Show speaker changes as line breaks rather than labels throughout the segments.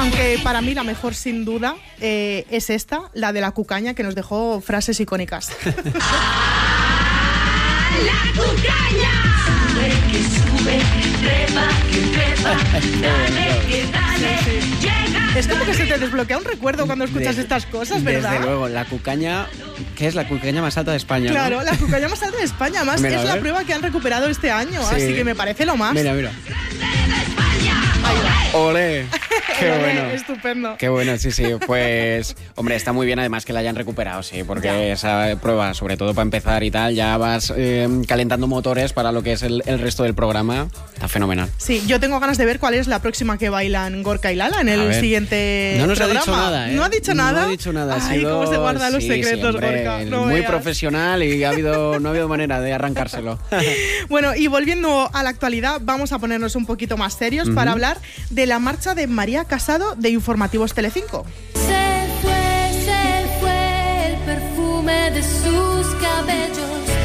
Aunque para mí la mejor sin duda es esta, la de la cucaña, que nos dejó frases icónicas.
¡La cucaña! Sube, que sube, trepa, que trepa, dale, que dale, llega.
Es como que se te desbloquea un recuerdo cuando escuchas estas cosas, ¿verdad?
Desde luego, la cucaña, que es la cucaña más alta de España.
Claro,
¿no?
la cucaña más alta de España, además
Mira,
es la prueba que han recuperado este año,
Sí.
así que me parece lo más.
Mira.
Ahí va.
¡Ole! ¡Qué
Ole,
bueno!
estupendo.
Qué bueno, sí. Pues, hombre, está muy bien además que la hayan recuperado, sí, porque
Ya.
esa prueba, sobre todo para empezar y tal, ya vas calentando motores para lo que es el resto del programa. Está fenomenal.
Sí, yo tengo ganas de ver cuál es la próxima que bailan Gorka y Lala en el siguiente
No nos
programa.
ha dicho nada, ¿eh?
¿No ha dicho nada?
No ha dicho nada.
Ay, cómo se guardan los secretos,
hombre,
Gorka. No
muy
veas.
profesional y no ha habido manera de arrancárselo.
Bueno, y volviendo a la actualidad, vamos a ponernos un poquito más serios para hablar de la marcha de María Casado de Informativos Telecinco.
Se fue el perfume de sus cabellos.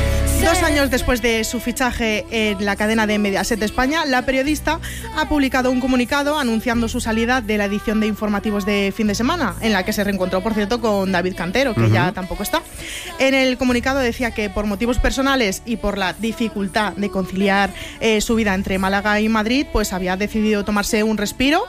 2 años después de su fichaje en la cadena de Mediaset España, la periodista ha publicado un comunicado anunciando su salida de la edición de Informativos de fin de semana, en la que se reencontró, por cierto, con David Cantero, que ya tampoco está. En el comunicado decía que por motivos personales y por la dificultad de conciliar su vida entre Málaga y Madrid, pues había decidido tomarse un respiro,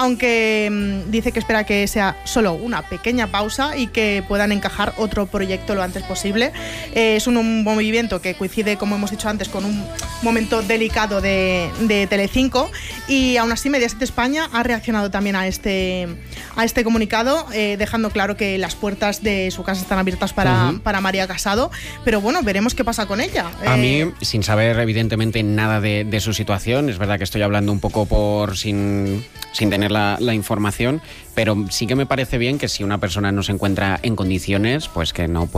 aunque dice que espera que sea solo una pequeña pausa y que puedan encajar otro proyecto lo antes posible. Es un movimiento que coincide, como hemos dicho antes, con un momento delicado de Telecinco, y aún así Mediaset España ha reaccionado también a este comunicado, dejando claro que las puertas de su casa están abiertas para María Casado, pero bueno, veremos qué pasa con ella.
A mí, sin saber evidentemente nada de su situación, es verdad que estoy hablando un poco sin tener la información, pero sí que me parece bien que si una persona no se encuentra en condiciones, pues que no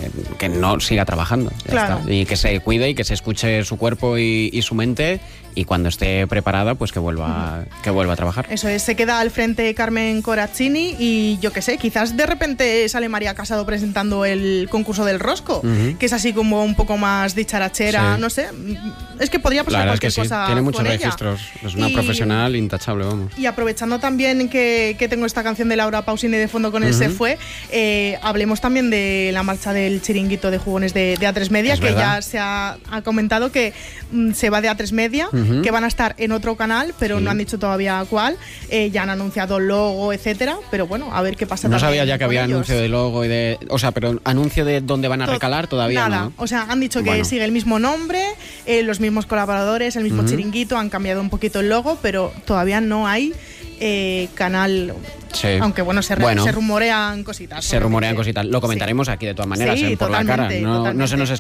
siga trabajando. Ya
Claro.
está. Y que se cuide y que se escuche su cuerpo y su mente, y cuando esté preparada, pues que vuelva a trabajar.
Eso es, se queda al frente Carmen Corazzini y yo qué sé, quizás de repente sale María Casado presentando el concurso del Rosco, que es así como un poco más dicharachera,
Sí.
no sé, es que podría pasar
La verdad es
cualquier
que sí,
cosa
tiene muchos
con ella.
registros, es una
Y-
profesional intachable, vamos.
Y aprovechando también que tengo esta canción de Laura Pausini de fondo con él se fue, hablemos también de la marcha del chiringuito de jugones de A3 Media,
Es
que
verdad.
ya se ha comentado que se va de A3 Media, que van a estar en otro canal, pero
Sí.
no han dicho todavía cuál, ya han anunciado logo, etcétera, pero bueno, a ver qué pasa.
No
también
sabía ya que
con
había
ellos.
anuncio de logo pero anuncio de dónde van a recalar todavía
Nada.
no.
O sea, han dicho que
Bueno.
sigue el mismo nombre, los mismos colaboradores, el mismo chiringuito, han cambiado un poquito el logo, pero todavía no hay canal.
Sí.
Aunque bueno, se rumorean cositas.
Se rumorean
obviamente.
cositas. Lo comentaremos aquí de todas maneras,
Sí,
por la cara.
totalmente,
No se
totalmente.
nos